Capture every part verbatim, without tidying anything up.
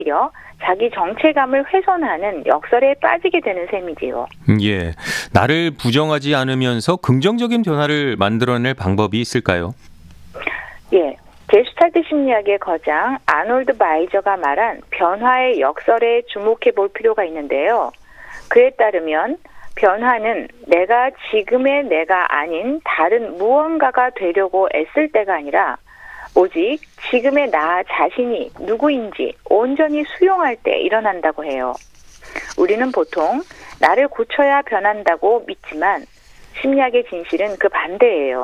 오히려 자기 정체감을 훼손하는 역설에 빠지게 되는 셈이지요. 예, 나를 부정하지 않으면서 긍정적인 변화를 만들어낼 방법이 있을까요? 예, 게슈탈트 심리학의 거장 아놀드 바이저가 말한 변화의 역설에 주목해 볼 필요가 있는데요. 그에 따르면 변화는 내가 지금의 내가 아닌 다른 무언가가 되려고 애쓸 때가 아니라 오직 지금의 나 자신이 누구인지 온전히 수용할 때 일어난다고 해요. 우리는 보통 나를 고쳐야 변한다고 믿지만 심리학의 진실은 그 반대예요.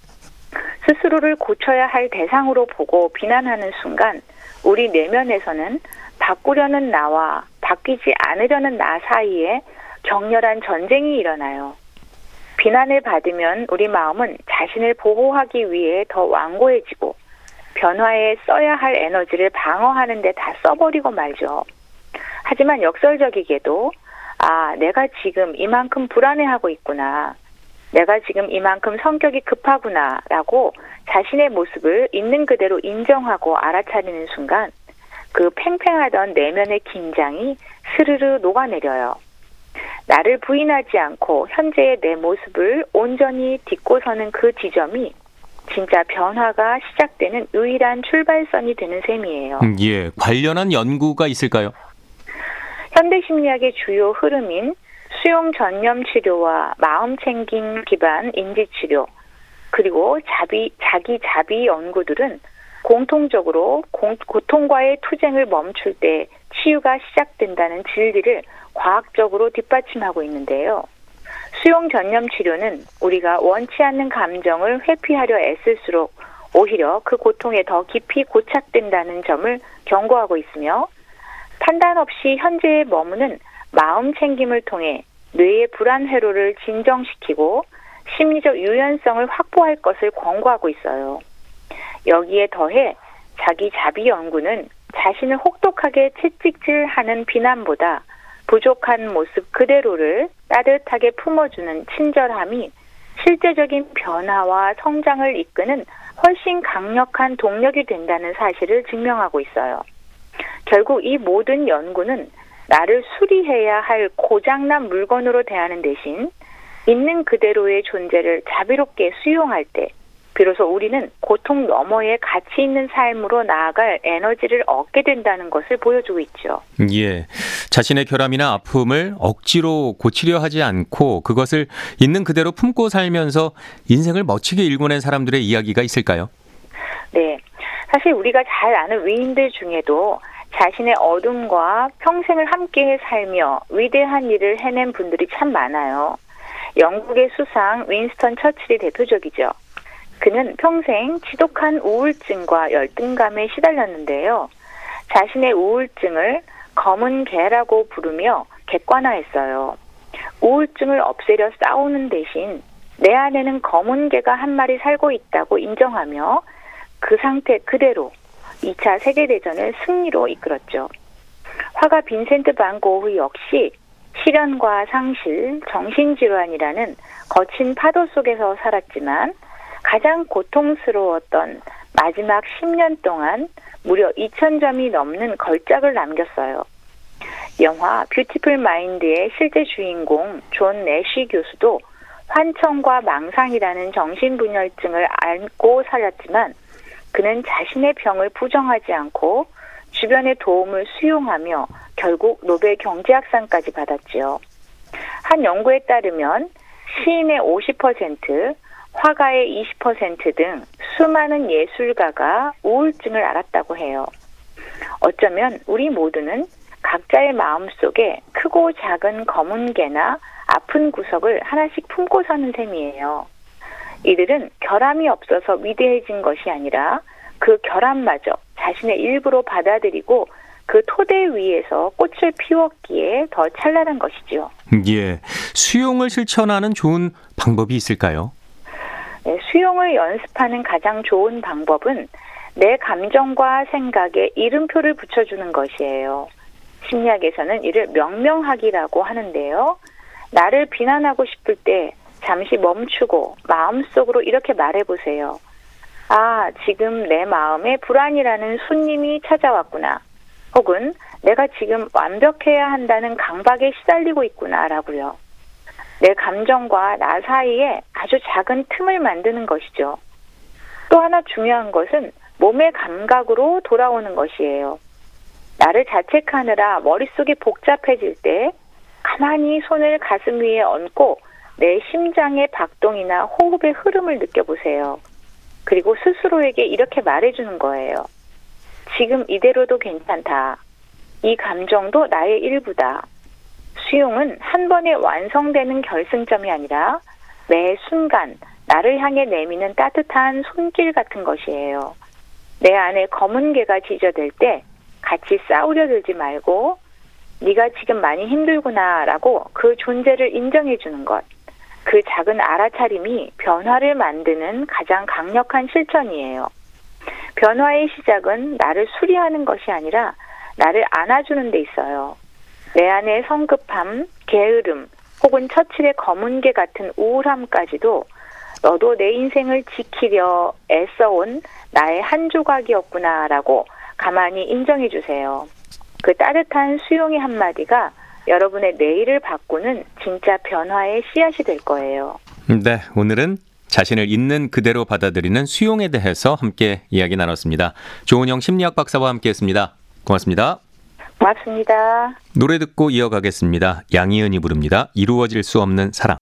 스스로를 고쳐야 할 대상으로 보고 비난하는 순간 우리 내면에서는 바꾸려는 나와 바뀌지 않으려는 나 사이에 격렬한 전쟁이 일어나요. 비난을 받으면 우리 마음은 자신을 보호하기 위해 더 완고해지고 변화에 써야 할 에너지를 방어하는 데 다 써버리고 말죠. 하지만 역설적이게도 아, 내가 지금 이만큼 불안해하고 있구나. 내가 지금 이만큼 성격이 급하구나 라고 자신의 모습을 있는 그대로 인정하고 알아차리는 순간 그 팽팽하던 내면의 긴장이 스르르 녹아내려요. 나를 부인하지 않고 현재의 내 모습을 온전히 딛고 서는 그 지점이 진짜 변화가 시작되는 유일한 출발선이 되는 셈이에요. 음, 예, 관련한 연구가 있을까요? 현대심리학의 주요 흐름인 수용 전념 치료와 마음 챙김 기반 인지 치료, 그리고 자비, 자기 자비 연구들은 공통적으로 공, 고통과의 투쟁을 멈출 때 치유가 시작된다는 진리를 과학적으로 뒷받침하고 있는데요. 수용 전념 치료는 우리가 원치 않는 감정을 회피하려 애쓸수록 오히려 그 고통에 더 깊이 고착된다는 점을 경고하고 있으며 판단 없이 현재에 머무는 마음 챙김을 통해 뇌의 불안 회로를 진정시키고 심리적 유연성을 확보할 것을 권고하고 있어요. 여기에 더해 자기 자비 연구는 자신을 혹독하게 채찍질하는 비난보다 부족한 모습 그대로를 따뜻하게 품어주는 친절함이 실제적인 변화와 성장을 이끄는 훨씬 강력한 동력이 된다는 사실을 증명하고 있어요. 결국 이 모든 연구는 나를 수리해야 할 고장난 물건으로 대하는 대신 있는 그대로의 존재를 자비롭게 수용할 때 비로소 우리는 고통 너머의 가치 있는 삶으로 나아갈 에너지를 얻게 된다는 것을 보여주고 있죠. 예, 자신의 결함이나 아픔을 억지로 고치려 하지 않고 그것을 있는 그대로 품고 살면서 인생을 멋지게 일궈낸 사람들의 이야기가 있을까요? 네, 사실 우리가 잘 아는 위인들 중에도 자신의 어둠과 평생을 함께 살며 위대한 일을 해낸 분들이 참 많아요. 영국의 수상 윈스턴 처칠이 대표적이죠. 그는 평생 지독한 우울증과 열등감에 시달렸는데요. 자신의 우울증을 검은 개라고 부르며 객관화했어요. 우울증을 없애려 싸우는 대신 내 안에는 검은 개가 한 마리 살고 있다고 인정하며 그 상태 그대로 이 차 세계대전을 승리로 이끌었죠. 화가 빈센트 반 고흐 역시 시련과 상실, 정신질환이라는 거친 파도 속에서 살았지만 가장 고통스러웠던 마지막 십 년 동안 무려 이천 점이 넘는 걸작을 남겼어요. 영화 뷰티풀 마인드의 실제 주인공 존 내쉬 교수도 환청과 망상이라는 정신분열증을 앓고 살았지만 그는 자신의 병을 부정하지 않고 주변의 도움을 수용하며 결국 노벨 경제학상까지 받았지요. 한 연구에 따르면 시인의 오십 퍼센트, 화가의 이십 퍼센트 등 수많은 예술가가 우울증을 앓았다고 해요. 어쩌면 우리 모두는 각자의 마음속에 크고 작은 검은 개나 아픈 구석을 하나씩 품고 사는 셈이에요. 이들은 결함이 없어서 위대해진 것이 아니라 그 결함마저 자신의 일부로 받아들이고 그 토대 위에서 꽃을 피웠기에 더 찬란한 것이죠. 예, 수용을 실천하는 좋은 방법이 있을까요? 네, 수용을 연습하는 가장 좋은 방법은 내 감정과 생각에 이름표를 붙여주는 것이에요. 심리학에서는 이를 명명하기라고 하는데요. 나를 비난하고 싶을 때 잠시 멈추고 마음속으로 이렇게 말해보세요. 아, 지금 내 마음에 불안이라는 손님이 찾아왔구나. 혹은 내가 지금 완벽해야 한다는 강박에 시달리고 있구나라고요. 내 감정과 나 사이에 아주 작은 틈을 만드는 것이죠. 또 하나 중요한 것은 몸의 감각으로 돌아오는 것이에요. 나를 자책하느라 머릿속이 복잡해질 때 가만히 손을 가슴 위에 얹고 내 심장의 박동이나 호흡의 흐름을 느껴보세요. 그리고 스스로에게 이렇게 말해주는 거예요. 지금 이대로도 괜찮다. 이 감정도 나의 일부다. 수용은 한 번에 완성되는 결승점이 아니라 매 순간 나를 향해 내미는 따뜻한 손길 같은 것이에요. 내 안에 검은 개가 지저댈 때 같이 싸우려 들지 말고 네가 지금 많이 힘들구나 라고 그 존재를 인정해 주는 것. 그 작은 알아차림이 변화를 만드는 가장 강력한 실천이에요. 변화의 시작은 나를 수리하는 것이 아니라 나를 안아주는 데 있어요. 내 안의 성급함, 게으름, 혹은 처칠의 검은 개 같은 우울함까지도 너도 내 인생을 지키려 애써온 나의 한 조각이었구나라고 가만히 인정해 주세요. 그 따뜻한 수용의 한마디가 여러분의 내일을 바꾸는 진짜 변화의 씨앗이 될 거예요. 네, 오늘은 자신을 있는 그대로 받아들이는 수용에 대해서 함께 이야기 나눴습니다. 조은영 심리학 박사와 함께했습니다. 고맙습니다. 고맙습니다. 노래 듣고 이어가겠습니다. 양희은이 부릅니다. 이루어질 수 없는 사랑.